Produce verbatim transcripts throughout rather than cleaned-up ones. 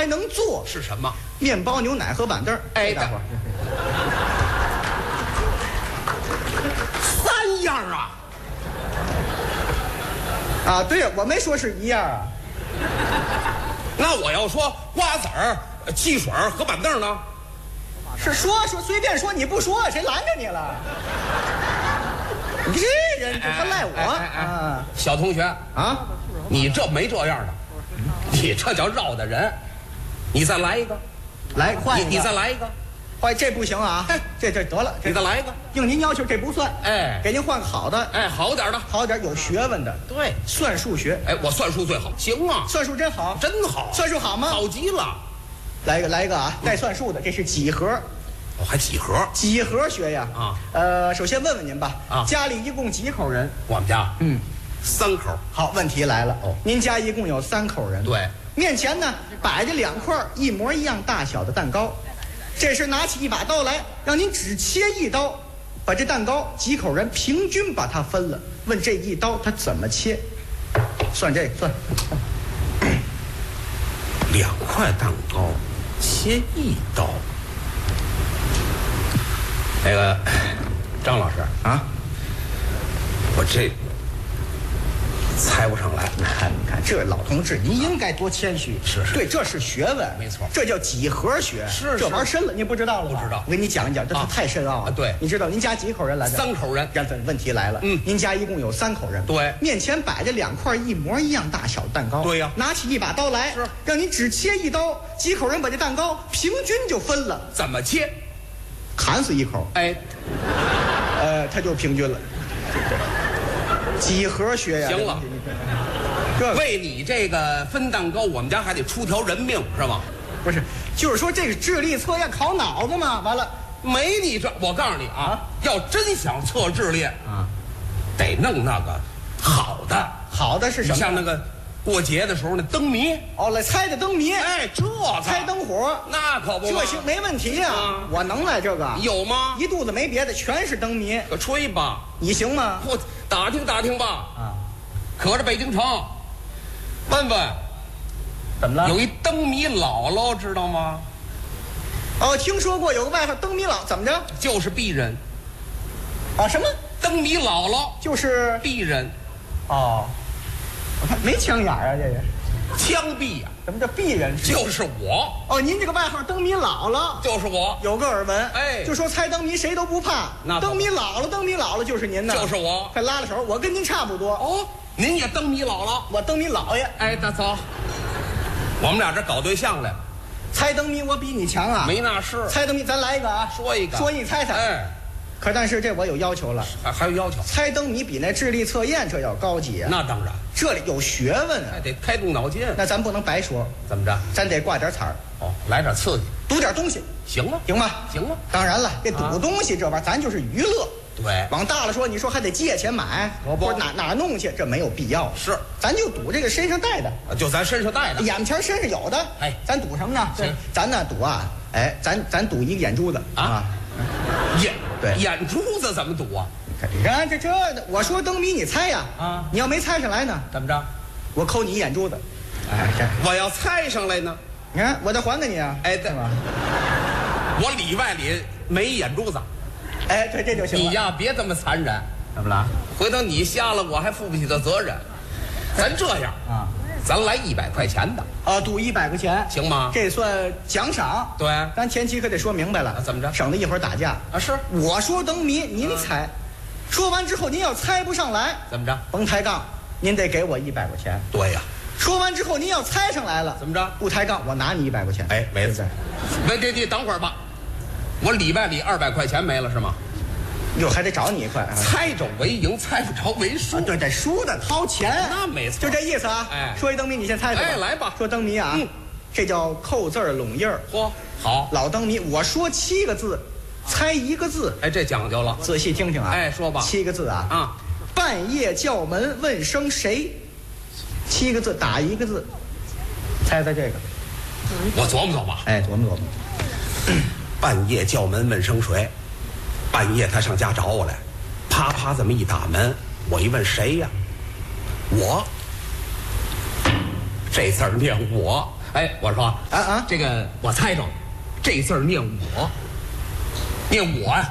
还能做是什么？ 面包、牛奶和板凳。 哎， 大伙儿， 三样啊！ 啊，对呀，我没说是一样啊。 那我要说瓜子儿、汽水和板凳呢？ 是说说随便说，你不说谁拦着你了？你这人这还赖我哎哎哎啊？ 小同学啊， 你这没这样的，你这叫绕的人。你再来一个， 来换一个， 你你再来一个， 换这不行啊，这这得了， 你再来一个。 应您要求这不算， 哎， 给您换个好的， 哎，好点的， 好点有学问的， 对， 算数学。 哎，我算术最好，行啊， 算术真好， 真好， 算术好吗？ 好极了。 来一个，来一个啊，带算术的，这是几何。 哦，还几何？ 几何学呀？ 啊， 呃，首先问问您吧， 啊， 家里一共几口人？ 我们家， 嗯， 三口。 好，问题来了， 哦， 您家一共有三口人， 对， 面前呢摆着两块一模一样大小的蛋糕，这时拿起一把刀来，让您只切一刀，把这蛋糕几口人平均把它分了。问这一刀它怎么切？算这个算。 两块蛋糕，切一刀。那个张老师啊， 我这猜不上来。 看，你看这老同志，您应该多谦虚。 是是， 对，这是学问， 没错， 这叫几何学。 是， 这玩意儿深了，您不知道了吧？ 不知道。 我给你讲一讲，这是太深奥了。 对， 你知道您家几口人来着？ 三口人。 这问题来了， 嗯， 您家一共有三口人。 对， 面前摆着两块一模一样大小蛋糕。 对呀， 拿起一把刀来， 是让您只切一刀，几口人把这蛋糕平均就分了。 怎么切？ 砍死一口。 哎， 呃，他就平均了。几何学呀？ 行了。 这为你这个分蛋糕，我们家还得出条人命是吗？ 不是，就是说这个智力测验考脑子嘛。完了， 没你这，我告诉你啊，要真想测智力啊， 得弄那个好的。 好的是什么？ 像那个过节的时候那灯谜。 哦，来猜的灯谜。 哎，这个猜灯火， 那可不。 这行没问题呀、啊，我能来这个。 有吗？ 一肚子没别的，全是灯谜。 可吹吧， 你行吗？ 我打听打听吧。 啊， 可是北京城。问问， 怎么了？ 有一灯谜姥姥，知道吗？ 哦，听说过有个外号灯谜佬，怎么着？ 就是鄙人。 啊，什么？ 灯谜姥姥就是鄙人。 哦，我看没枪眼啊，这个枪毙呀、啊！ 什么叫鄙人？ 就是我。 哦，您这个外号灯谜姥姥， 就是我。 有个耳闻， 哎， 就说猜灯谜谁都不怕。 那灯谜姥姥，灯谜姥姥就是您呢。 就是我。 快拉拉手，我跟您差不多。 哦。您也灯谜姥姥， 我灯谜姥爷。 哎，大嫂，我们俩这搞对象来了。 猜灯谜我比你强啊！ 没那事。 猜灯谜咱来一个啊， 说一个， 说一猜猜。 哎， 可但是这我有要求了， 还还有要求。 猜灯谜比那智力测验这要高级啊！ 那当然， 这里有学问啊， 还得开动脑筋。 那咱不能白说， 怎么着？ 咱得挂点彩儿。 哦，来点刺激， 赌点东西， 行啊， 行吗？ 行啊。 当然了，这赌东西这玩意儿，咱就是娱乐。 对， 往大了说，你说还得借钱买，或者哪哪弄去，这没有必要。 是， 咱就赌这个身上带的， 就咱身上带的， 眼前身上有的。 哎， 咱赌什么呢？ 行， 咱呢赌啊，哎，咱咱赌一个眼珠子啊， 眼对眼珠子怎么赌啊？ 你看这这，我说灯谜你猜呀， 啊， 你要没猜上来呢， 怎么着？ 我抠你一眼珠子。哎，这我要猜上来呢， 你看我得还给你啊。 哎，对吧？我里外里没眼珠子。 哎，对，这就行了。 你呀，别这么残忍， 怎么了？ 回头你瞎了，我还负不起的责任。咱这样啊， 咱来一百块钱的啊，赌一百块钱， 行吗？ 这算奖赏。 对， 咱前期可得说明白了。 啊、怎么着？ 省得一会儿打架啊！是， 我说灯谜，您猜，嗯、说完之后您要猜不上来， 怎么着？ 甭抬杠，您得给我一百块钱。 对呀。 说完之后您要猜上来了， 怎么着？ 不抬杠，我拿你一百块钱。 哎，没错。没对对，等会儿吧。我里外里二百块钱没了是吗？ 哟，还得找你一块。 猜着为赢，猜不着为输。 啊、对，这输的掏钱。 那没错， 就这意思啊。 哎， 说一灯谜，你先猜猜。 哎，来吧。 说灯谜啊，嗯、这叫扣字儿拢印儿。 嚯，好， 老灯谜，我说七个字，猜一个字。 哎，这讲究了。 仔细听听啊。 哎，说吧。 七个字啊。 啊。 半夜叫门问声谁？七个字打一个字，猜猜这个。 我琢磨琢磨。 哎，琢磨琢磨。 半夜叫门问声谁？半夜他上家找我来，啪啪这么一打门，我一问谁呀？我。这字儿念我， 哎，我说啊啊这个我猜着，这字儿念我，念我呀。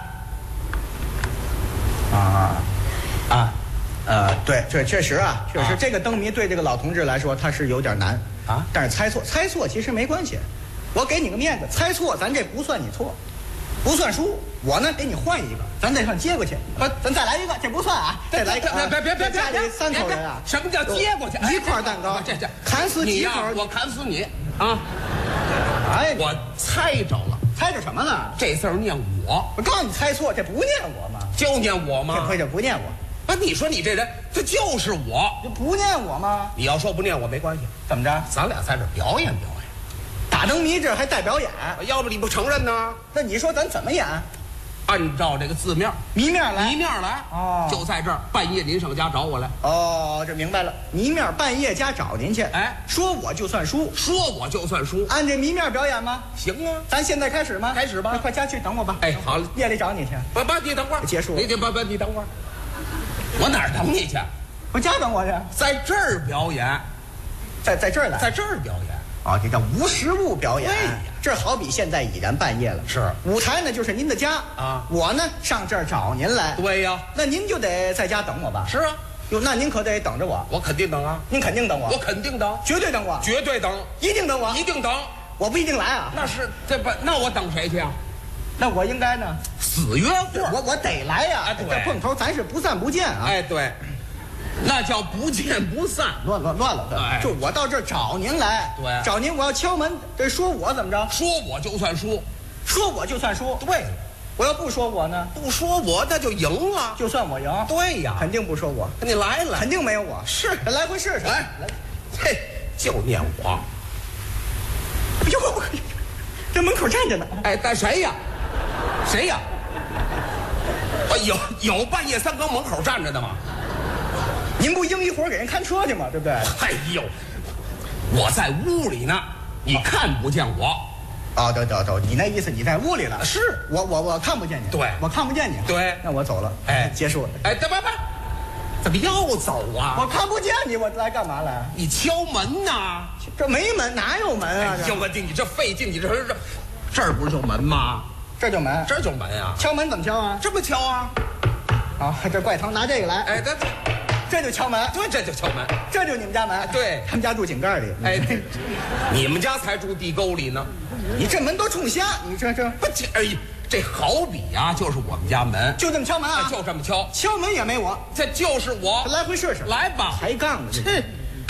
啊啊， 呃，对，这确实啊，确实、啊、这个灯谜对这个老同志来说他是有点难啊。 但是猜错，猜错其实没关系，我给你个面子，猜错咱这不算你错，不算输。我呢给你换一个，咱得上接过去。不，咱再来一个，这不算啊。再来一个， 别别别别别！ 家里三口人啊， 什么叫接过去？ 一块蛋糕， 这这砍死几口， 我砍死你啊！ 哎， 我猜着了， 猜着什么呢？ 这字儿念我。 我告诉你猜错，这不念我吗？ 就念我吗？ 这亏这不念我。 不，你说你这人，这就是我， 这不念我吗？ 你要说不念我没关系， 怎么着？ 咱俩在这表演表演， 打灯谜这还带表演？ 要不你不承认呢？ 那你说咱怎么演？ 按照这个字面， 谜面来， 谜面来。 哦， 就在这儿，半夜您上家找我来。 哦，这明白了。谜面半夜家找您去。 哎， 说我就算输， 说我就算输。 按这谜面表演吗？ 行啊， 咱现在开始吗？ 开始吧。 那快家去等我吧。 哎，好了， 夜里找你去。 不不，你等会儿。 结束。 你你不不，你等会儿。我哪儿等你去？ 我家等我去。 在这儿表演， 在在这儿来， 在这儿表演。 啊、哦，这叫无实物表演。这好比现在已然半夜了， 是舞台呢就是您的家啊， 我呢上这儿找您来。 对呀， 那您就得在家等我吧。 是啊， 哟，那您可得等着我。 我肯定等啊， 您肯定等我。 我肯定等， 绝对等我， 绝对等， 一定等我， 一定等。 我不一定来啊。 那是这不，那我等谁去啊？ 那我应该呢？ 死约会， 我我得来呀、啊。 对， 这碰头咱是不散不见啊。 哎，对。那叫不见不散， 乱乱乱了。 哎， 就我到这儿找您来， 对、啊， 找您，我要敲门，得说我怎么着？ 说我就算输， 说我就算输。 对， 我要不说我呢？ 不说我那就赢了， 就算我赢。 对呀， 肯定不说我。 你来了， 肯定没有我。 是， 来回试试。 来来，嘿，就念我。 哎呦，这门口站着呢。 哎，但谁呀？谁呀？啊，有有半夜三更门口站着的吗？ 您不应一会儿给人看车去吗？对不对？ 哎呦，我在屋里呢，你看不见我。 啊，对对对，你那意思你在屋里了？ 是我我我看不见你。 对， 我看不见你。 对， 那我走了。 哎， 结束了。 哎，等等等，怎么要走啊？ 我看不见你，我来干嘛来？ 你敲门呐？ 这没门，哪有门啊？ 哎呦我的，你这费劲，你这这这儿不是就门吗？ 这就门， 这就门啊！ 敲门怎么敲啊？ 这么敲啊？ 啊，这怪疼，拿这个来。 哎，这这。 这就敲门， 对，这就敲门， 这就是你们家门。 对， 他们家住井盖里。 哎，你们家才住地沟里呢。 你这门都冲瞎，你这这不这哎，这好比呀、啊，就是我们家门， 就这么敲门啊， 就这么敲， 敲门也没我， 这就是我。 来回试试， 来吧， 抬杠的。 这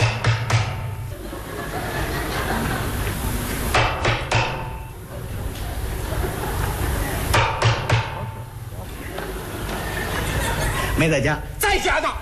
没在家， 在家呢。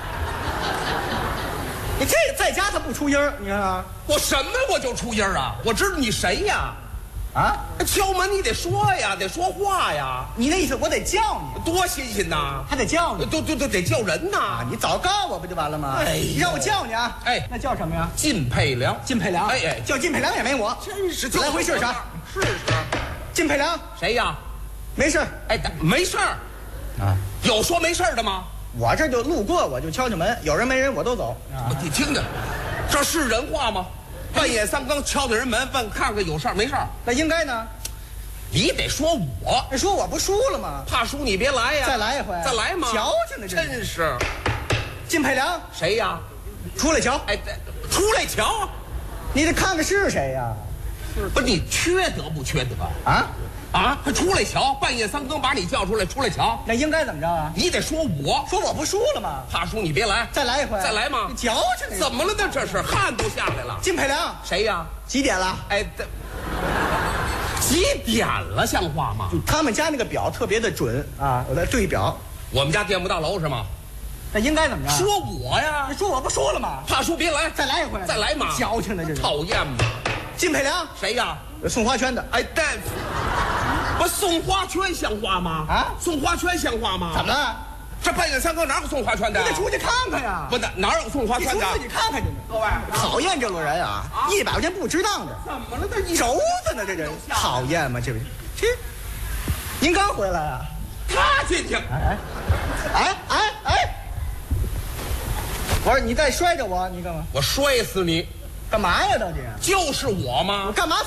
你这在家他不出音儿，你看啊， 我什么我就出音儿啊？我知道你谁呀？ 啊， 敲门你得说呀，得说话呀。 你那意思我得叫你， 多新鲜呐！ 还得叫你， 都都都得叫人呐！ 啊，你早告我不就完了吗？ 哎， 你让我叫你啊！ 哎， 那叫什么呀？ 靳佩良， 靳佩良。 哎哎， 叫靳佩良也没我， 真是来回试试， 试试。 靳佩良， 谁呀？ 没事。 哎，没事儿啊， 有说没事儿的吗？ 我这就路过，我就敲敲门，有人没人我都走。啊、 你听着，这是人话吗？半夜三更敲敲人门，问看看有事儿没事儿？ 那应该呢？ 你得说我， 你说我不输了吗？ 怕输你别来呀！ 再来一回， 再来吗？ 矫情的， 真是。 靳佩良， 谁呀？ 出来瞧！ 哎，出来瞧！ 你得看看是谁呀？ 不是你缺德不缺德啊？ 啊！还出来瞧！半夜三更把你叫出来，出来瞧！ 那应该怎么着啊？ 你得说我， 说我不输了吗？ 怕输你别来， 再来一回， 再来吗？ 矫情！ 怎么了呢？这是汗都下来了。 靳佩良， 谁呀？ 几点了？ 哎，几点了？像话吗？ 他们家那个表特别的准啊，我在对表。 我们家电不大楼是吗？ 那应该怎么着？ 说我呀！ 说我不输了吗？ 怕输别来， 再来一回， 再来嘛！ 矫情的这是。 讨厌吗？ 靳佩良， 谁呀？ 送花圈的。 哎，大夫，我送花圈像话吗？ 啊， 送花圈像话吗？ 怎么了？ 这半夜三更哪有送花圈的？ 你得出去看看呀！ 不，哪哪有送花圈的？ 你自己看看去。 各位， 讨厌这种人啊！一百块钱不值当的。 怎么了？这一轴子呢？这人讨厌吗？这不是？这，您刚回来啊？ 他进去。 哎哎哎哎！我说你再摔着我，你干嘛？ 我摔死你！ 干嘛呀，到底？ 就是我吗我？干嘛